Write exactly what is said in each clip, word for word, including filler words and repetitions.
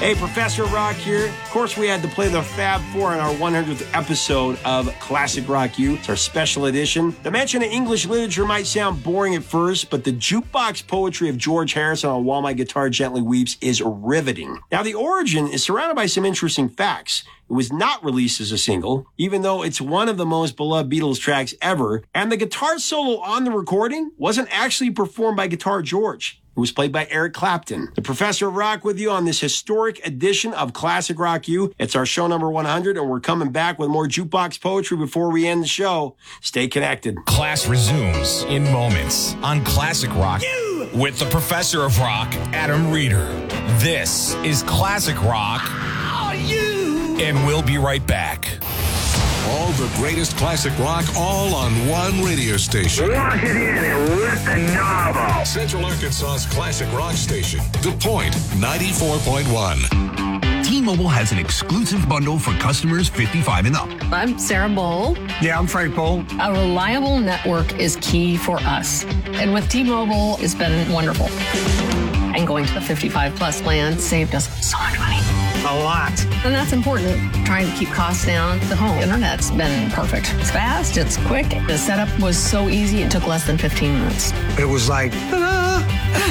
Hey, Professor Rock here. Of course, we had to play the Fab Four on our one hundredth episode of Classic Rock U. It's our special edition. The mention of English literature might sound boring at first, but the jukebox poetry of George Harrison on While My Guitar Gently Weeps is riveting. Now, the origin is surrounded by some interesting facts. It was not released as a single, even though it's one of the most beloved Beatles tracks ever, and the guitar solo on the recording wasn't actually performed by Guitar George. It was played by Eric Clapton. The Professor of Rock with you on this historic edition of Classic Rock U. It's our show number one hundred, and we're coming back with more jukebox poetry before we end the show. Stay connected. Class resumes in moments on Classic Rock U with the Professor of Rock, Adam Reeder. This is Classic Rock U, and we'll be right back. All the greatest classic rock, all on one radio station. Lock it in and lift the knob off. Central Arkansas's classic rock station, The Point, ninety-four point one. T-Mobile has an exclusive bundle for customers fifty-five and up. I'm Sarah Bowl. Yeah, I'm Frank Bowl. A reliable network is key for us. And with T-Mobile, it's been wonderful. And going to the fifty-five plus plan saved us so much money. A lot. And that's important. Trying to keep costs down. The home internet's been perfect. It's fast, it's quick. The setup was so easy, it took less than fifteen minutes. It was like, ta-da!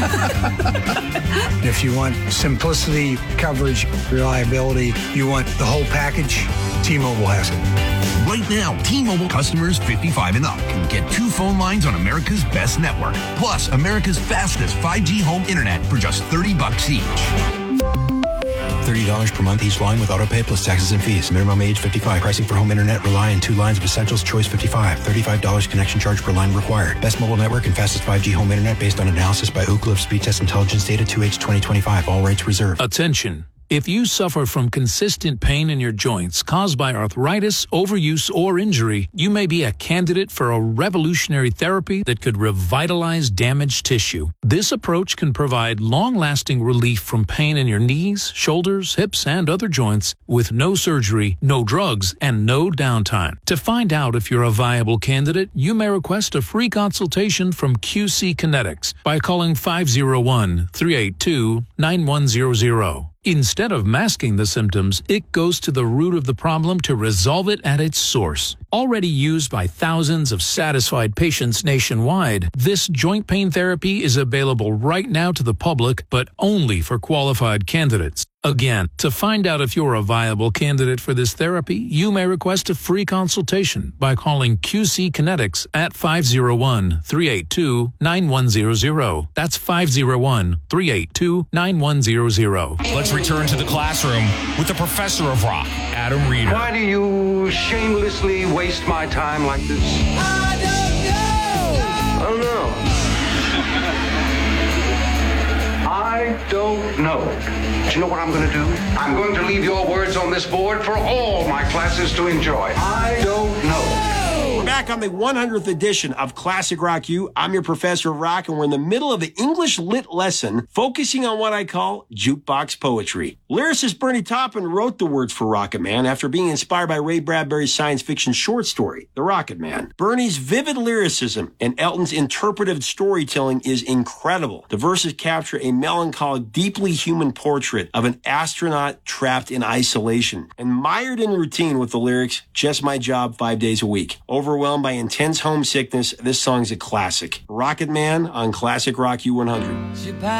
If you want simplicity, coverage, reliability, you want the whole package, T-Mobile has it. Right now, T-Mobile customers fifty-five and up can get two phone lines on America's best network, plus America's fastest five G home internet for just thirty bucks each. thirty dollars per month each line with autopay plus taxes and fees. Minimum age fifty-five. Pricing for home internet rely on two lines of Essentials Choice fifty-five. thirty-five dollars connection charge per line required. Best mobile network and fastest five G home internet based on analysis by Ookla of Speed Test Intelligence data two H twenty twenty-five. All rates reserved. Attention. If you suffer from consistent pain in your joints caused by arthritis, overuse, or injury, you may be a candidate for a revolutionary therapy that could revitalize damaged tissue. This approach can provide long-lasting relief from pain in your knees, shoulders, hips, and other joints with no surgery, no drugs, and no downtime. To find out if you're a viable candidate, you may request a free consultation from Q C Kinetics by calling five oh one, three eight two, nine one zero zero. Instead of masking the symptoms, it goes to the root of the problem to resolve it at its source. Already used by thousands of satisfied patients nationwide, this joint pain therapy is available right now to the public, but only for qualified candidates. Again, to find out if you're a viable candidate for this therapy, you may request a free consultation by calling Q C Kinetics at five oh one, three eight two, nine one zero zero. That's five oh one, three eight two, nine one zero zero. Let's return to the classroom with the Professor of Rock, Adam Reeder. Why do you shamelessly waste my time like this? I don't know. I don't know. I don't know. Do you know what I'm going to do? I'm going to leave your words on this board for all my classes to enjoy. I don't know. We're back on the one hundredth edition of Classic Rock U. I'm your Professor of Rock, and we're in the middle of the English Lit lesson, focusing on what I call jukebox poetry. Lyricist Bernie Taupin wrote the words for Rocket Man after being inspired by Ray Bradbury's science fiction short story, The Rocket Man. Bernie's vivid lyricism and Elton's interpretive storytelling is incredible. The verses capture a melancholic, deeply human portrait of an astronaut trapped in isolation and mired in routine with the lyrics, just my job five days a week. Overwhelmed by intense homesickness, this song's a classic. Rocket Man on Classic Rock U one hundred.